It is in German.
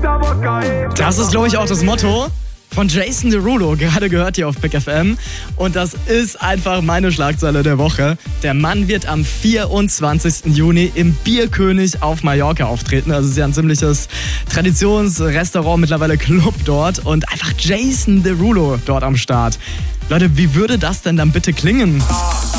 Das ist, glaube ich, auch das Motto von Jason Derulo, gerade gehört hier auf Big FM. Und das ist einfach meine Schlagzeile der Woche. Der Mann wird am 24. Juni im Bierkönig auf Mallorca auftreten. Also es ist ja ein ziemliches Traditionsrestaurant, mittlerweile Club dort. Und einfach Jason Derulo dort am Start. Leute, wie würde das denn dann bitte klingen?